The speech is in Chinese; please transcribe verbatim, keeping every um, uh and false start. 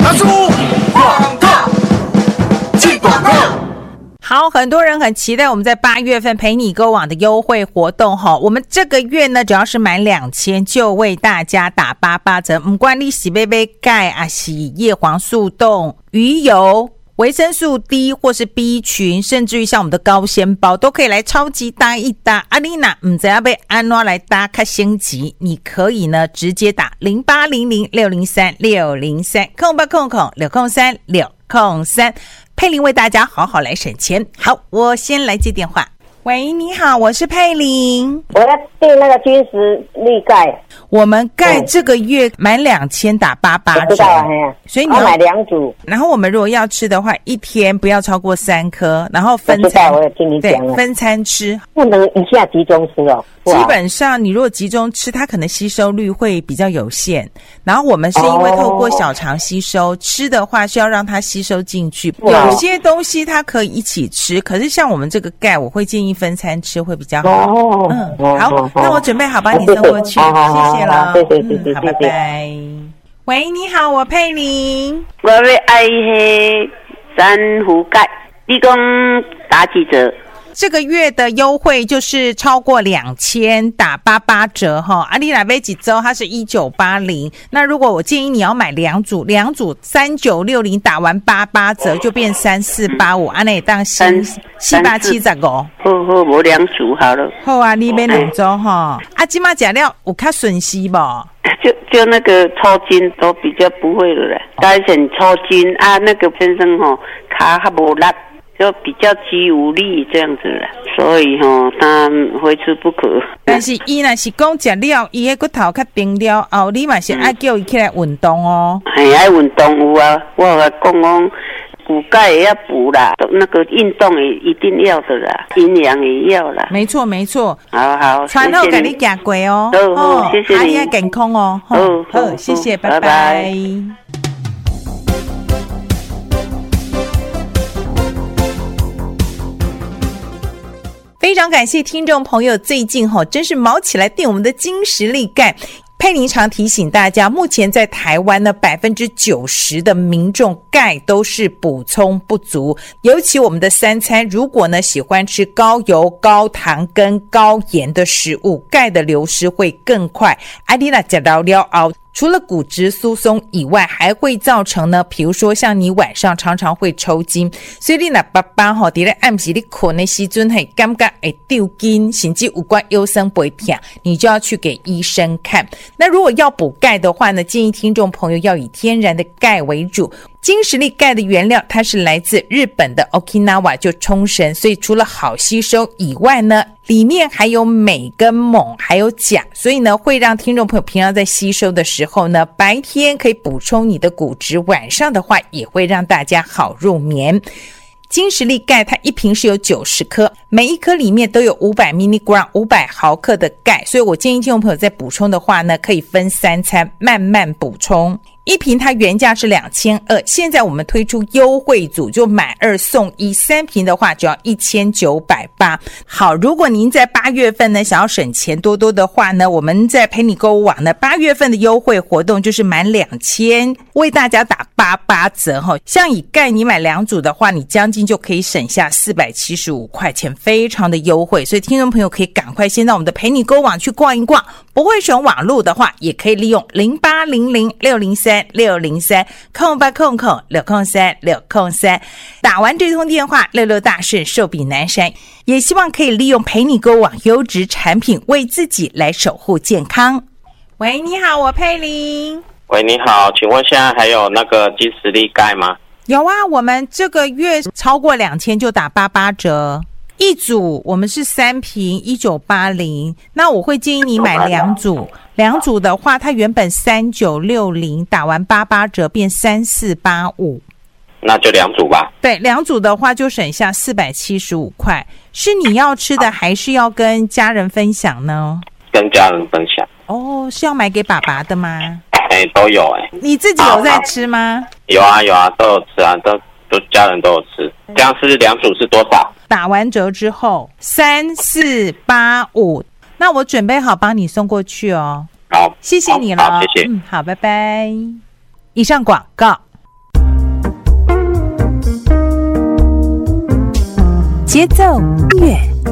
拿出广告，进广告。 好，很多人很期待我们在八月份陪你购网的优惠活动哈。我们这个月呢，只要是满两千就为大家打八八折。不管你是要买钙啊，是叶黄素冻、鱼油、维生素 D 或是 B 群，甚至于像我们的高纤包都可以来超级搭一搭。阿丽娜唔知要被安怎来搭较升级，你可以呢直接打零八零零六零三六零三空八空空六空三六空三。佩玲为大家好好来省钱。好，我先来接电话。喂，你好，我是佩玲。 我要订那个军实力钙， 我们钙这个月满两千打八八折，所以你要买两组。 然后我们如果要吃的话，一天不要超过三颗，然后分餐。 我知道，我有听你讲了， 对，分餐吃， 不能一下集中吃哦。 基本上你如果集中吃，它可能吸收率会比较有限。然后我们是因为透过小肠吸收，哦、吃的话是要让它吸收进去。有些东西它可以一起吃，可是像我们这个钙，我会建议分餐吃会比较好。 哦， 嗯，好，哦、那我准备好帮你送过去， 哦、 谢谢了， 谢谢谢谢， 好，拜拜。喂，你好，我佩玲。 我要爱迄珊瑚钙，你讲打几折？ 这个月的优惠就是超过两千打八八折哈，阿丽娜贝几周它是一九八零，那如果我建议你要买两组，两组三九六零打完八八折就变三四八五，安内当新四八七十五。好好，我两组好了。 好啊，你买两组哈。啊，今嘛食了有较顺息不？ 就就那个抽筋都比较不会了啦，该选抽筋啊，那个先生吼卡还无力。就比较肌无力这样子啦，所以吼、哦、他非吃不可。 但是伊若是讲食了，伊个骨头较冰了后，你嘛是爱叫伊起来运动哦。 系爱运动有啊，我有讲讲骨钙也要补啦，那个运动也一定要的啦，营养也要啦。 没错没错。 好好， 传后给你行过哦。 好，谢谢你。 要健康哦。 好好，谢谢，拜拜。 拜拜。 非常感谢听众朋友最近齁真是毛起来订我们的金实力钙。佩玲常提醒大家，目前在台湾呢 百分之九十 的民众钙都是补充不足，尤其我们的三餐如果呢喜欢吃高油、高糖跟高盐的食物，钙的流失会更快。阿丽娜讲到了后，除了骨质疏松以外，还会造成呢，比如说像你晚上常常会抽筋，所以你若爸爸吼伫咧暗时你困的时阵嘿，感觉会丢筋，甚至有关腰酸背痛，你就要去给医生看。那如果要补钙的话呢，建议听众朋友要以天然的钙为主。金实力钙的原料它是来自日本的 Okinawa 就冲绳，所以除了好吸收以外呢，里面还有镁跟锰还有钾，所以呢会让听众朋友平常在吸收的时候呢，白天可以补充你的骨质，晚上的话也会让大家好入眠。金实力钙它一瓶是有九十颗，每一颗里面都有五百 milligram 五百毫克的钙，所以我建议听众朋友在补充的话呢，可以分三餐慢慢补充。一瓶它原价是两千二百，现在我们推出优惠组，就买二送一，三瓶的话只要一千九百八十。好，如果您在八月份呢想要省钱多多的话呢，我们在陪你购物网呢八月份的优惠活动就是满两千为大家打八八折齁。像以钙你买两组的话，你将近就可以省下四百七十五块钱，非常的优惠，所以听众朋友可以赶快先到我们的陪你购物网去逛一逛。不会选网络的话，也可以利用零八零零六零三六零三空八空空六空三六空三，打完这通电话，六六大顺，寿比南山。也希望可以利用陪你购物网优质产品，为自己来守护健康。喂，你好，我佩玲。 喂，你好，请问现在还有那个金实力钙吗？ 有啊，我们这个月超过两千就打八八折。一组我们是三瓶一九八零，那我会建议你买两组，两组的话它原本三九六零，打完八八折变三四八五， 那就两组吧。 对，两组的话就省下四百七十五块。是你要吃的还是要跟家人分享呢？ 跟家人分享。 哦，是要买给爸爸的吗？ 哎、欸，都有哎、欸。 你自己有在吃吗？ 有啊有啊，都有吃啊，都都家人都有吃。这样是两组是多少？ 打完折之后三四八五，那我准备好帮你送过去哦。 好， 谢谢你了。 好，谢谢。 嗯，好，拜拜。以上广告。 节奏乐。